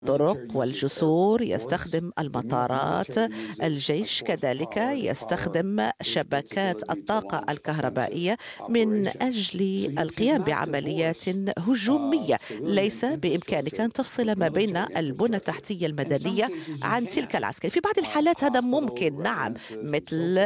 الطرق والجسور، يستخدم المطارات، الجيش كذلك يستخدم شبكات الطاقة الكهربائية من أجل القيام بعمليات هجومية. ليس بإمكانك أن تفصل ما بين البنى التحتية المدنية عن تلك العسكرية. في بعض الحالات هذا ممكن، نعم، مثل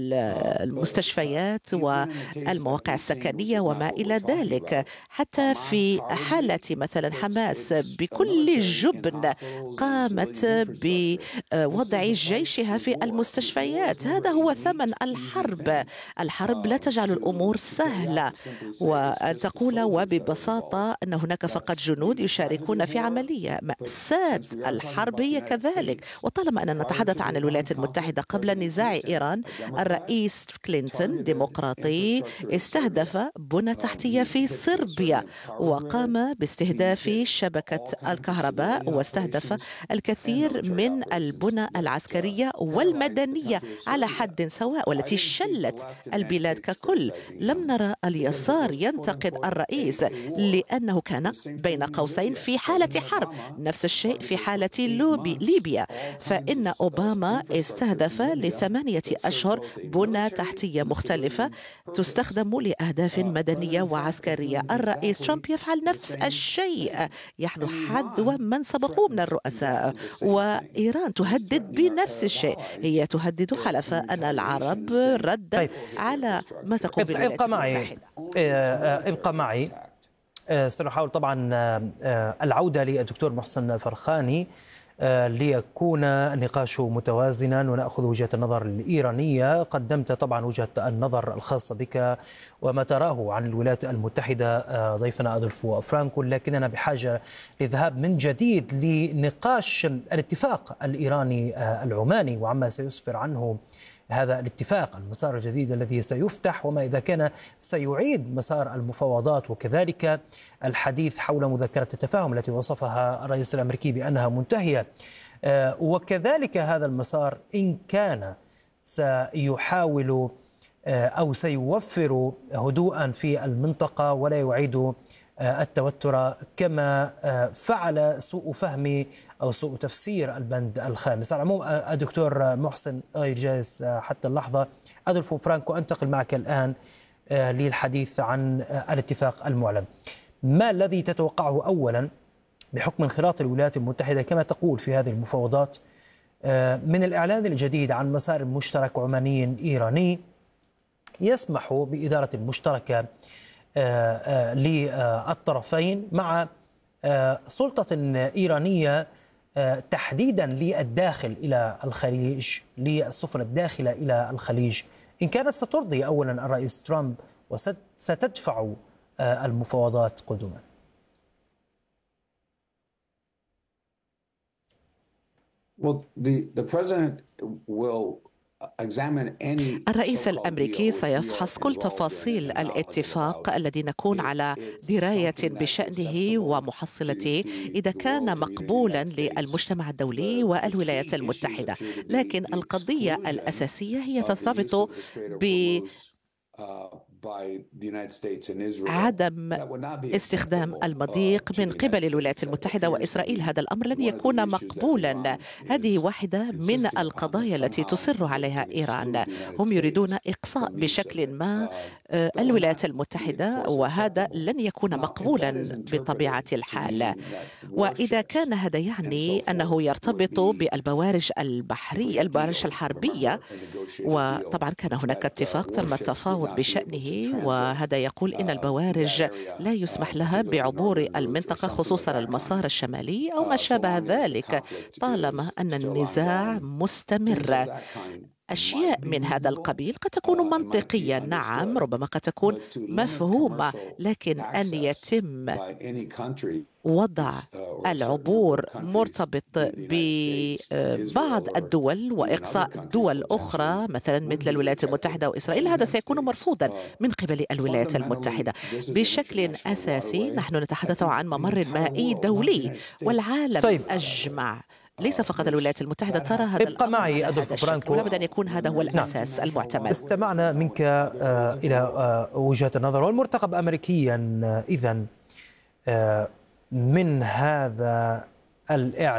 المستشفيات والمواقع السكنية وما إلى ذلك. حتى في حالة مثلا حماس بكل جبن قامت بوضع جيشها في المستشفيات. هذا هو ثمن الحرب. الحرب لا تجعل الأمور سهلة، وأن تقول وببساطة أن هناك فقط جنود يشاركون في عملية. مأساة الحرب هي كذلك. وطالما أننا نتحدث عن الولايات المتحدة، قبل نزاع إيران الرئيس كلينتون ديمقراطي استهدف بنى تحتية في صربيا، وقام باستهداف شبكة الكهرباء، واستهدف الكثير من البنى العسكرية والمدنية على حد سواء، والتي شلت البلاد ككل. لم نرى اليسار ينتقد الرئيس لأنه كان بين قوسين في حالة حرب. نفس الشيء في حالة ليبيا، فإن أوباما استهدف ل8 أشهر بنى تحتية مختلفة تستخدم لأهداف مدنية وعسكرية. الرئيس ترامب يفعل نفس الشيء، يحذو حذو من سبقوه من الرؤساء. وإيران تهدد بنفس الشيء، هي تهدد حلفاءنا العرب ردا على ما تقوم بالولايات المتحدة. ابقى معي. سنحاول طبعا العودة للدكتور محسن فرخاني ليكون النقاش متوازنا ونأخذ وجهة النظر الإيرانية. قدمت طبعا وجهة النظر الخاصة بك وما تراه عن الولايات المتحدة ضيفنا أدولفو فرانكو، لكننا بحاجة للذهاب من جديد لنقاش الاتفاق الإيراني العماني وعما سيسفر عنه هذا الاتفاق، المسار الجديد الذي سيفتح، وما إذا كان سيعيد مسار المفاوضات، وكذلك الحديث حول مذكرة التفاهم التي وصفها الرئيس الأمريكي بأنها منتهية، وكذلك هذا المسار إن كان سيحاول أو سيوفر هدوءا في المنطقة ولا يعيد التوتر كما فعل سوء فهم أو سوء تفسير البند الخامس. على العموم الدكتور محسن غير جالس حتى اللحظة. أدولفو فرانكو، أنتقل معك الآن للحديث عن الاتفاق المعلن. ما الذي تتوقعه أولا بحكم انخراط الولايات المتحدة كما تقول في هذه المفاوضات من الإعلان الجديد عن مسار مشترك عماني إيراني يسمح بإدارة مشتركة للطرفين مع سلطة إيرانية تحديدا للداخل إلى الخليج، للسفن الداخلة إلى الخليج، إن كانت سترضي أولا الرئيس ترامب وستدفع المفاوضات قدما؟ الرئيس الأمريكي سيفحص كل تفاصيل الاتفاق الذي نكون على دراية بشأنه ومحصلته إذا كان مقبولا للمجتمع الدولي والولايات المتحدة. لكن القضية الأساسية هي ترتبط عدم استخدام المضيق من قبل الولايات المتحدة وإسرائيل. هذا الأمر لن يكون مقبولا. هذه واحدة من القضايا التي تصر عليها إيران. هم يريدون إقصاء بشكل ما الولايات المتحدة، وهذا لن يكون مقبولا بطبيعة الحال. وإذا كان هذا يعني أنه يرتبط بالبوارج البحرية، البوارج الحربية، وطبعا كان هناك اتفاق تم التفاوض بشأنه، وهذا يقول إن البوارج لا يسمح لها بعبور المنطقة خصوصا المسار الشمالي أو ما شابه ذلك طالما أن النزاع مستمر. أشياء من هذا القبيل قد تكون منطقية، نعم، ربما قد تكون مفهومة، لكن أن يتم وضع العبور مرتبط ببعض الدول وإقصاء دول أخرى مثلا مثل الولايات المتحدة وإسرائيل، هذا سيكون مرفوضا من قبل الولايات المتحدة بشكل أساسي. نحن نتحدث عن ممر مائي دولي والعالم أجمع، ليس فقط الولايات المتحدة ترى هذا الأمر. ابقى معي أدولفو فرانكو، ولابد أن يكون هذا هو الأساس المعتمد. استمعنا منك إلى وجهة النظر والمرتقب أمريكيا إذن من هذا الإعلام.